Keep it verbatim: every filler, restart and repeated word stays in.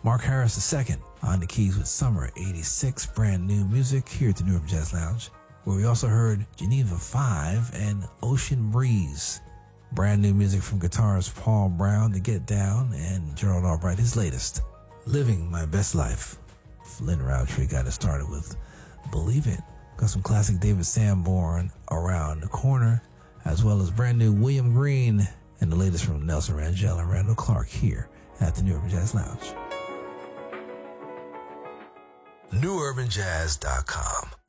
Mark Harris the second on the keys with Summer eighty-six, brand new music here at the New Urban Jazz Lounge, where we also heard Geneva five and Ocean Breeze. Brand new music from guitarist Paul Brown, To Get Down, and Gerald Albright, his latest, Living My Best Life. Lynn Roundtree got it started with Believe It. Got some classic David Sanborn, Around the Corner, as well as brand new William Green and the latest from Nelson Rangel and Randall Clark here at the New Urban Jazz Lounge. new urban jazz dot com